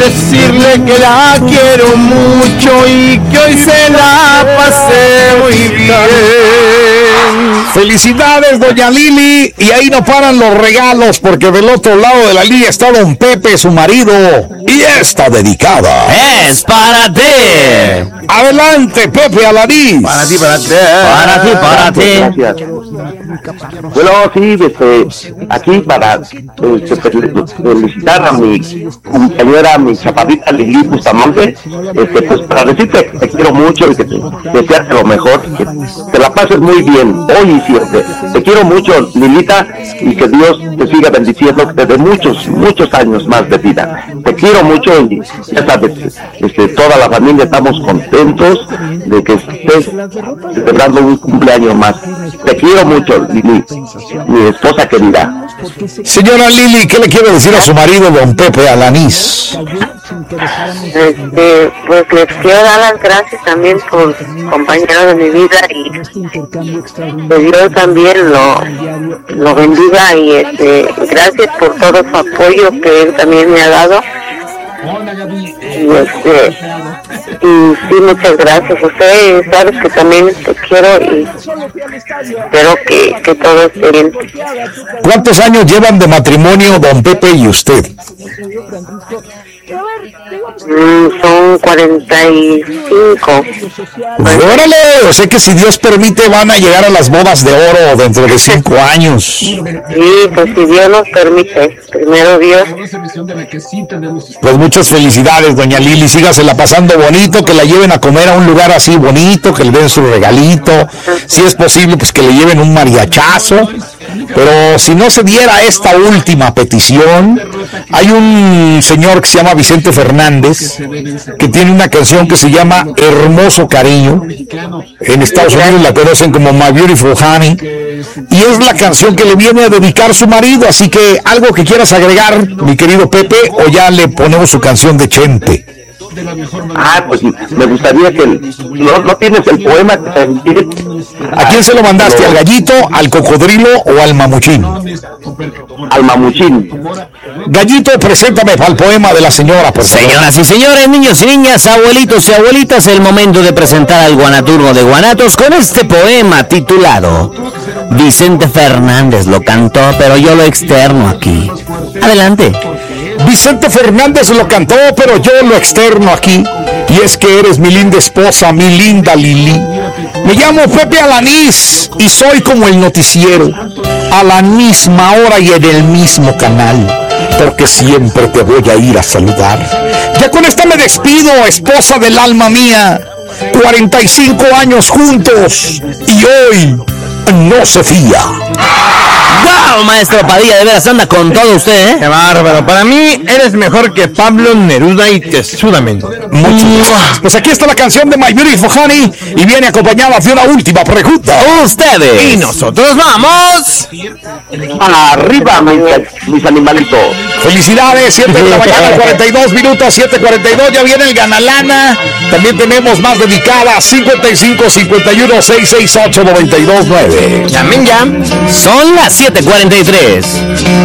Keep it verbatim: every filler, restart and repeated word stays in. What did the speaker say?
decirle que la quiero mucho y que hoy se la pasé muy bien. Felicidades, doña Lili, y ahí no paran los regalos, porque del otro lado de la línea está don Pepe, su marido, y esta dedicada es para ti. Adelante, Pepe Alanís. Para ti, para ti. Para ti, para ti. Gracias. Bueno, sí, este, aquí para este, felicitar a mi compañera, mi chaparrita Lili Bustamante, este, pues para decirte que te quiero mucho y que te desearte lo mejor, que te la pases muy bien hoy y siempre. Te quiero mucho, Lilita, y que Dios te siga bendiciendo, que te dé muchos, muchos años más de vida. Te quiero mucho y ya sabes, este, toda la familia estamos contentos de que estés celebrando un cumpleaños más. Te quiero mucho, Lili, mi esposa querida. Señora Lili, ¿qué le quiere decir a su marido, don Pepe Alanís? Este, pues les quiero dar las gracias también por compañero de mi vida y que Dios también lo, lo bendiga y este, gracias por todo su apoyo que él también me ha dado. Y este, y sí, muchas gracias. Usted sabes que también te quiero y espero que, que todo esté bien. ¿Cuántos años llevan de matrimonio don Pepe y usted? Mm, son cuarenta y cinco. ¡Órale! O sea que si Dios permite van a llegar a las bodas de oro dentro de cinco años. Sí, pues si Dios nos permite, primero Dios. Pues muchas felicidades, doña Lili, sígasela pasando bonito, que la lleven a comer a un lugar así bonito, que le den su regalito, si es posible pues que le lleven un mariachazo. Pero si no se diera esta última petición, hay un señor que se llama Vicente Fernández, que tiene una canción que se llama Hermoso Cariño. En Estados Unidos la conocen como My Beautiful Honey, y es la canción que le viene a dedicar su marido. Así que, ¿algo que quieras agregar, mi querido Pepe, o ya le ponemos su canción de Chente? Ah, pues me gustaría que no, no tienes el poema que te... ¿A quién se lo mandaste? ¿Al gallito, al cocodrilo o al mamuchín? Al mamuchín. Gallito, preséntame para el poema de la señora, por favor. Señoras y señores, niños y niñas, abuelitos y abuelitas, el momento de presentar al guanaturgo de Guanatos con este poema titulado Vicente Fernández lo cantó, pero yo lo externo aquí. Adelante. Vicente Fernández lo cantó, pero yo lo externo aquí. Y es que eres mi linda esposa, mi linda Lili. Me llamo Pepe Alanís y soy como el noticiero, a la misma hora y en el mismo canal, porque siempre te voy a ir a saludar. Ya con esta me despido, esposa del alma mía. cuarenta y cinco años juntos y hoy no se fía. ¡Wow, maestro Padilla! De veras anda con todo usted, ¿eh? ¡Qué bárbaro! Para mí eres mejor que Pablo Neruda y tesudamente. Mucho. Pues aquí está la canción de My Beautiful Honey y viene acompañada de una última pregunta. Ustedes. Y nosotros vamos arriba, mis, mis animalitos. Felicidades, siete de la mañana, cuarenta y dos minutos, siete cuarenta y dos, ya viene el Ganalana. También tenemos más dedicadas, cincuenta y cinco, cincuenta y uno, seiscientos sesenta y ocho, noventa y dos, nueve. Llamen ya. Son las siete cuarenta y tres.